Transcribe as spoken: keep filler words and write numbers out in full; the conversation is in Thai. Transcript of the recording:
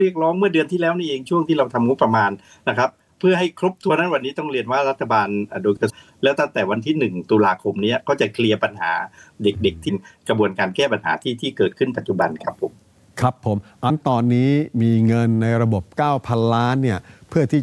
เรียกร้องเมื่อเดือนที่แล้วนี่เองช่วงที่เราทำงบประมาณนะครับเพื่อให้ครบถ้วนนั้นวันนี้ต้องเรียนว่ารัฐบาลโดยแล้วตั้งแต่วันที่หนึ่งตุลาคมนี้ก็จะเคลียร์ปัญหาเด็กๆที่กระบวนการแก้ปัญหาที่ที่เกิดขึ้นปัจจุบันครับผมครับผมอันตอนนี้มีเงินในระบบ เก้าพัน ล้านเนี่ยเพื่อที่